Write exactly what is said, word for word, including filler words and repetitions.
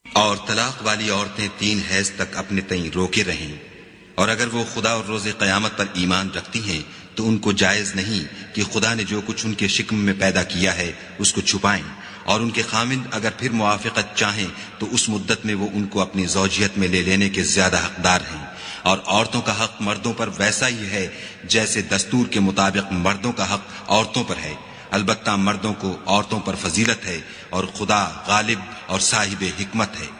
और तलाक वाली औरतें तीन हैज तक अपने तई रोके रहें, और अगर वो खुदा और रोज़े क़यामत पर ईमान रखती हैं तो उनको जायज़ नहीं कि खुदा ने जो कुछ उनके शिक्म में पैदा किया है उसको छुपाएं, और उनके खामिंद अगर फिर मुआफ़क़त चाहें तो उस मुद्दत में वो उनको अपनी ज़ौजियत में ले लेने के ज्यादा हकदार हैं। और औरतों का हक मर्दों पर वैसा ही है जैसे दस्तूर के मुताबिक मर्दों का हक औरतों पर है, अलबत्ता मर्दों को औरतों पर फजीलत है, और खुदा गालिब और साहिब हिकमत है।